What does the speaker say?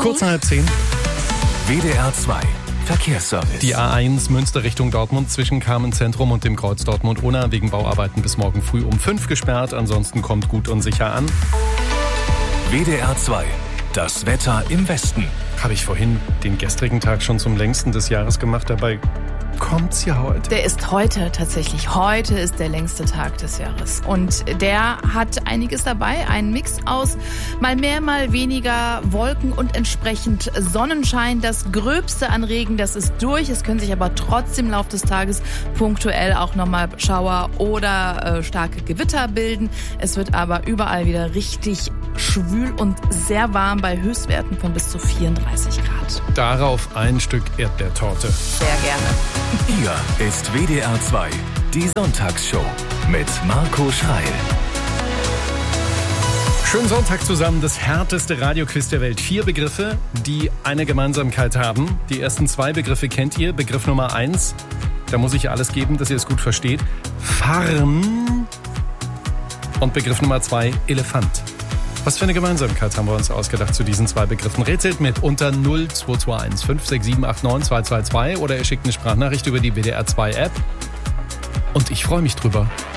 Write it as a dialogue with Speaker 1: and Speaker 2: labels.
Speaker 1: Kurz nach 9:30.
Speaker 2: WDR 2 Verkehrsservice.
Speaker 1: Die A1 Münster Richtung Dortmund zwischen Carmen-Zentrum und dem Kreuz Dortmund-Unna wegen Bauarbeiten bis morgen früh um 5 gesperrt. Ansonsten kommt gut und sicher an.
Speaker 2: WDR 2, das Wetter im Westen.
Speaker 1: Habe ich vorhin den gestrigen Tag schon zum längsten des Jahres gemacht, dabei kommt's ja heute.
Speaker 3: Der ist heute tatsächlich. Heute ist der längste Tag des Jahres. Und der hat einiges dabei. Ein Mix aus mal mehr, mal weniger Wolken und entsprechend Sonnenschein. Das Gröbste an Regen, das ist durch. Es können sich aber trotzdem im Laufe des Tages punktuell auch nochmal Schauer oder starke Gewitter bilden. Es wird aber überall wieder richtig schwül und sehr warm bei Höchstwerten von bis zu 34 Grad.
Speaker 1: Darauf ein Stück Erdbeertorte.
Speaker 3: Sehr gerne.
Speaker 2: Hier ist WDR 2, die Sonntagsshow mit Marco Schreil.
Speaker 1: Schönen Sonntag zusammen, das härteste Radioquiz der Welt. 4 Begriffe, die eine Gemeinsamkeit haben. Die ersten 2 Begriffe kennt ihr. Begriff Nummer 1, da muss ich alles geben, dass ihr es gut versteht. Farm. Und Begriff Nummer 2, Elefant. Was für eine Gemeinsamkeit haben wir uns ausgedacht zu diesen 2 Begriffen? Rätselt mit unter 0221 56789 222 oder ihr schickt eine Sprachnachricht über die WDR 2 App. Und ich freue mich drüber.